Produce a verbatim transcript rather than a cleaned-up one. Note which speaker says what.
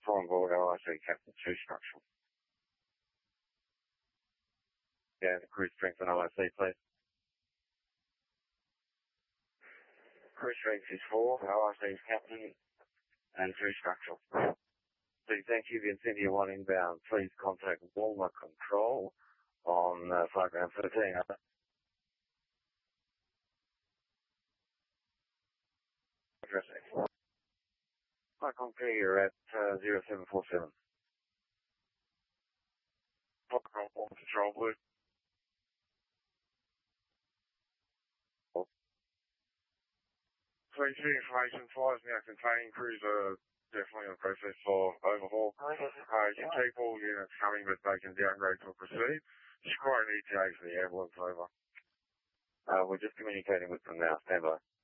Speaker 1: four on board, L I C Captain two structural. Yeah, the cruise strength on L I C, please. Cruise strength is four, L I C Captain and two structural. Please, thank you. The Incendia one inbound. Please contact Walmer Control on uh, flight ground thirteen. Addressing. Flight Conquer, you're at uh, zero seven four seven. Flight Control, Control Blue. Please, the information flies now containing crews are definitely in the process for overhaul. Uh, you can keep all units coming, but they can downgrade to proceed. Just quite an E T A for the ambulance over. Uh, we're just communicating with them now. Stand by.